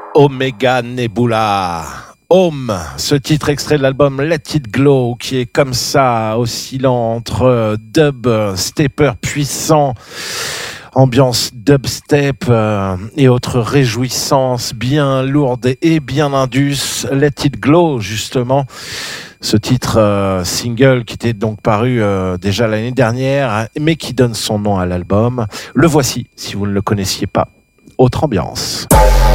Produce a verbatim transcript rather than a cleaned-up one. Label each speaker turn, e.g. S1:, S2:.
S1: Omega Nebula. Home, ce titre extrait de l'album Let It Glow, qui est comme ça, oscillant entre dub, stepper puissant, ambiance dubstep euh, et autres réjouissances bien lourdes et bien indus. Let It Glow, justement. Ce titre euh, single qui était donc paru euh, déjà l'année dernière, mais qui donne son nom à l'album. Le voici, si vous ne le connaissiez pas. Autre ambiance.